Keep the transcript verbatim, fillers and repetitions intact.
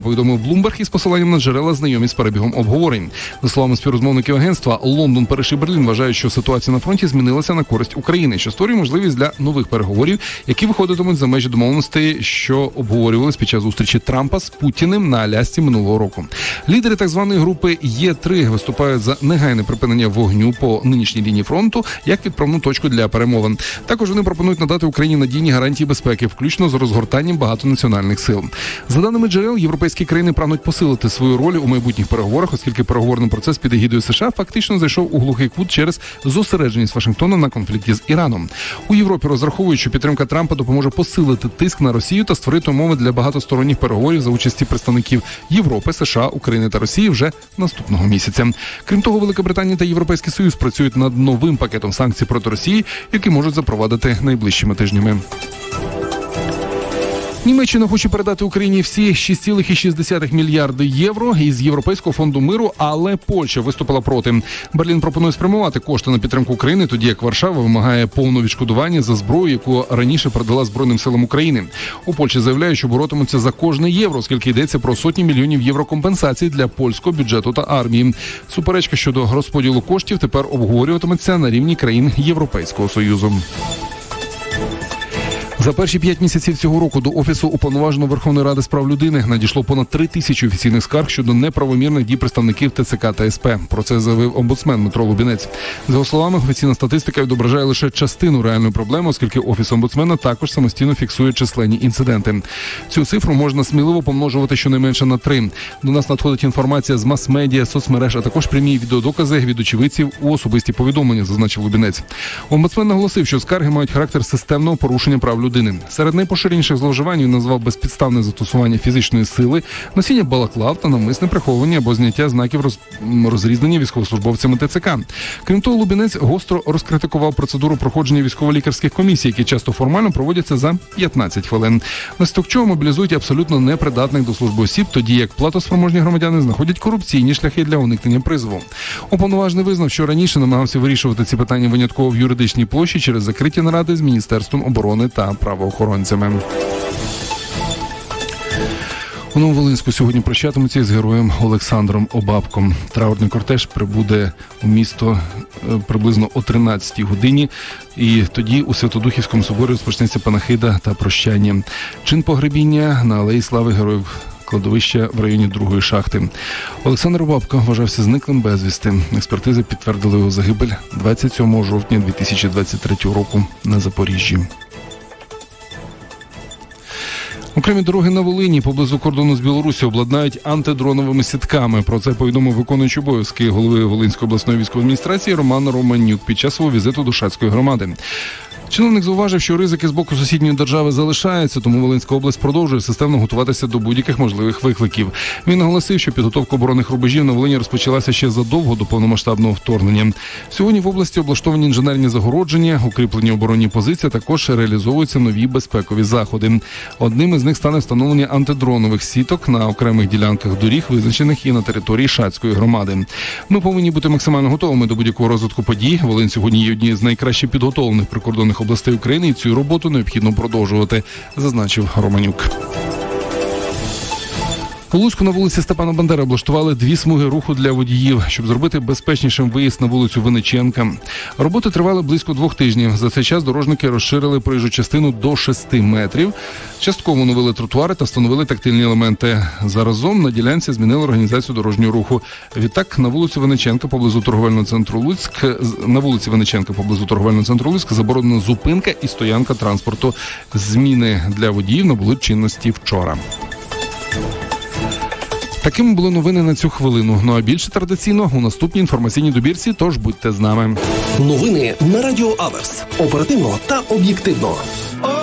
Повідомив Bloomberg із посиланням на джерела, знайомі з перебігом обговорень. За словами співрозмовників агентства, Лондон, Париж і Берлін вважають, що ситуація на фронті змінилася на користь України, що створює можливість для нових переговорів, які виходитимуть за межі домовленостей, що обговорювалися під час зустрічі Трампа з Путіним на Алясці минулого року. Лідери так званої групи Є три виступають за негайне припинення вогню по нинішній лінії фронту як відправну точку для перемовин. Також вони пропонують надати Україні надійні гарантії безпеки, включно з розгортанням багатонаціональних сил. За даними джерел, європейські країни прагнуть посилити свою роль у майбутніх переговорах, оскільки переговорний процес під егідою США фактично зайшов у глухий кут через зосередженість Вашингтона на конфлікті з Іраном. У Європі розраховують, що підтримка Трампа допоможе посилити тиск на Росію та створити умови для багатосторонніх переговорів за участі представників Європи, США, України та Росії вже наступного місяця. Крім того, Велика Британія та Європейський Союз працюють над новим пакетом санкцій проти Росії, які можуть запровадити найближчими тижнями. Німеччина хоче передати Україні всі шість цілих шість десятих мільярди євро із Європейського фонду миру, але Польща виступила проти. Берлін пропонує спрямувати кошти на підтримку України, тоді як Варшава вимагає повного відшкодування за зброю, яку раніше передала Збройним силам України. У Польщі заявляють, що боротимуться за кожне євро, оскільки йдеться про сотні мільйонів євро компенсацій для польського бюджету та армії. Суперечка щодо розподілу коштів тепер обговорюватиметься на рівні країн Європейського Союзу. За перші п'ять місяців цього року до Офісу Уповноваженого Верховної Ради з прав людини надійшло понад три тисячі офіційних скарг щодо неправомірних дій представників Те Це Ка та Ес Пе. Про це заявив омбудсмен Дмитро Лубінець. За його словами, офіційна статистика відображає лише частину реальної проблеми, оскільки Офіс омбудсмена також самостійно фіксує численні інциденти. Цю цифру можна сміливо помножувати щонайменше на три. До нас надходить інформація з мас-медіа, соцмереж, а також прямі відеодокази від очевидців у особисті повідомлення, зазначив Лубінець. Омбудсмен наголосив, що скарги мають характер системного порушення прав людини. Серед найпоширеніших зловживань він назвав безпідставне застосування фізичної сили, носіння балаклав та навмисне приховування або зняття знаків роз... розрізнення військовослужбовцями Те Це Ка. Крім того, Лубінець гостро розкритикував процедуру проходження військово-лікарських комісій, які часто формально проводяться за п'ятнадцять хвилин. Наслідок чого мобілізують абсолютно непридатних до служби осіб, тоді як платоспроможні громадяни знаходять корупційні шляхи для уникнення призову. Уповноважений визнав, що раніше намагався вирішувати ці питання винятково в юридичній площі через закриті наради з Міністерством оборони та правоохоронцями. У Нововолинську сьогодні прощатимуться з героєм Олександром Обабком. Траурний кортеж прибуде у місто приблизно о тринадцятій годині, і тоді у Святодухівському соборі розпочнеться панахида та прощання. Чин погребіння на Алеї Слави Героїв кладовища в районі другої шахти. Олександр Обабко вважався зниклим безвісти. Експертизи підтвердили його загибель двадцять сьомого жовтня дві тисячі двадцять третього року на Запоріжжі. Окремі дороги на Волині поблизу кордону з Білорусі обладнають антидроновими сітками. Про це повідомив виконуючий обов'язки голови Волинської обласної військової адміністрації Роман Романюк під час свого візиту до Шацької громади. Чиновник зауважив, що ризики з боку сусідньої держави залишаються, тому Волинська область продовжує системно готуватися до будь-яких можливих викликів. Він наголосив, що підготовка оборонних рубежів на Волині розпочалася ще задовго до повномасштабного вторгнення. Сьогодні в області облаштовані інженерні загородження, укріплені оборонні позиції, також реалізовуються нові безпекові заходи. Одним із них стане встановлення антидронових сіток на окремих ділянках доріг, визначених і на території Шацької громади. Ми повинні бути максимально готовими до будь-якого розвитку подій. Волинь сьогодні є однією з найкраще підготовлених прикордонних областей України, і цю роботу необхідно продовжувати, зазначив Романюк. У Луцьку на вулиці Степана Бандери облаштували дві смуги руху для водіїв, щоб зробити безпечнішим виїзд на вулицю Винниченка. Роботи тривали близько двох тижнів. За цей час дорожники розширили проїжджу частину до шести метрів, частково оновили тротуари та встановили тактильні елементи. Заразом на ділянці змінили організацію дорожнього руху. Відтак на вулиці Винниченка поблизу торговельного центру Луцьк, на вулиці Винниченка поблизу торговельного центру Луцьк заборонена зупинка і стоянка транспорту. Зміни для водіїв набули чинності вчора. Такими були новини на цю хвилину. Ну а більше традиційно у наступній інформаційній добірці, тож будьте з нами. Новини на Радіо Аверс. Оперативно та об'єктивно.